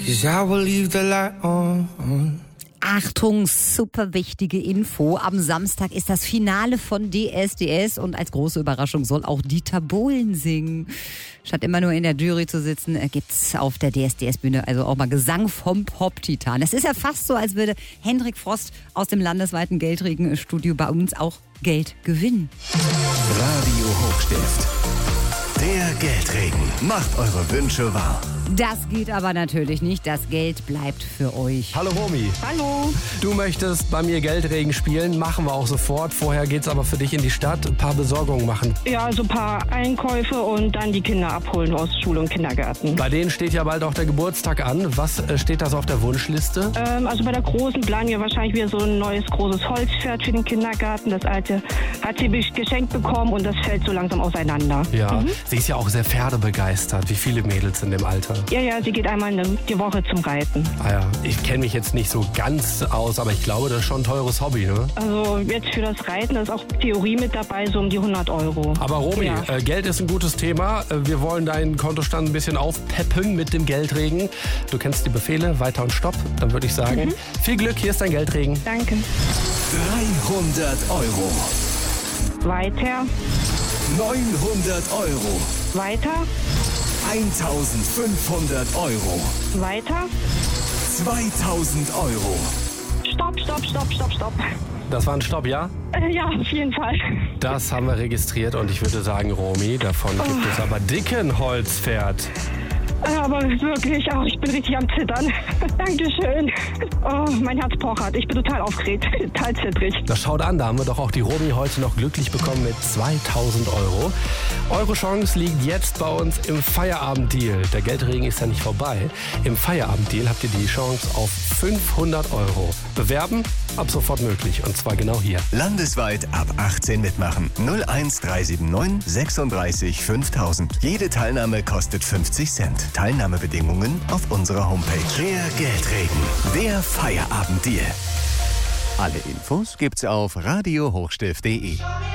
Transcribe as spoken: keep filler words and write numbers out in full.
'cause I will leave the light on. Achtung, super wichtige Info. Am Samstag ist das Finale von D S D S und als große Überraschung soll auch Dieter Bohlen singen. Statt immer nur in der Jury zu sitzen, gibt's auf der D S D S-Bühne also auch mal Gesang vom Pop-Titan. Es ist ja fast so, als würde Hendrik Frost aus dem landesweiten Geldregen-Studio bei uns auch Geld gewinnen. Radio Hochstift. Der Geldregen macht eure Wünsche wahr. Das geht aber natürlich nicht. Das Geld bleibt für euch. Hallo Romy. Hallo. Du möchtest bei mir Geldregen spielen, machen wir auch sofort. Vorher geht's aber für dich in die Stadt, ein paar Besorgungen machen. Ja, so ein paar Einkäufe und dann die Kinder abholen aus Schule und Kindergarten. Bei denen steht ja bald auch der Geburtstag an. Was äh, steht das auf der Wunschliste? Ähm, also bei der Großen planen wir wahrscheinlich wieder so ein neues großes Holzpferd für den Kindergarten. Das alte hat sie geschenkt bekommen und das fällt so langsam auseinander. Ja, Mhm. sie ist ja auch sehr pferdebegeistert, wie viele Mädels in dem Alter. Ja, ja, sie geht einmal in die Woche zum Reiten. Ah ja, ich kenne mich jetzt nicht so ganz aus, aber ich glaube, das ist schon ein teures Hobby, ne? Also jetzt für das Reiten, da ist auch Theorie mit dabei, so um die hundert Euro. Aber Romy, Ja. äh, Geld ist ein gutes Thema. Äh, Wir wollen deinen Kontostand ein bisschen aufpeppen mit dem Geldregen. Du kennst die Befehle, weiter und stopp. Dann würde ich sagen, viel Glück, hier ist dein Geldregen. Danke. dreihundert Euro. Weiter, neunhundert Euro. weiter, eintausendfünfhundert Euro. weiter. zweitausend Euro. Stopp, stopp, stopp, stopp, stopp. Das war ein Stopp, ja? Äh, ja, auf jeden Fall. Das haben wir registriert und ich würde sagen, Romy, davon gibt es aber dicken Holzpferd. Äh, Aber wirklich, oh, ich bin richtig am Zittern. Dankeschön. Oh, mein Herz pochert. Ich bin total aufgeregt, total zittrig. Das schaut an, da haben wir doch auch die Romy heute noch glücklich bekommen mit zweitausend Euro. Eure Chance liegt jetzt bei uns im Feierabenddeal. Der Geldregen ist ja nicht vorbei. Im Feierabenddeal habt ihr die Chance auf fünfhundert Euro. Bewerben? Ab sofort möglich und zwar genau hier. Landesweit ab achtzehn mitmachen. null eins drei sieben neun sechsunddreißig fünftausend. Jede Teilnahme kostet fünfzig Cent. Teilnahmebedingungen auf unserer Homepage. Der Geldregen. Der Feierabenddeal. Alle Infos gibt's auf radio hochstift punkt de.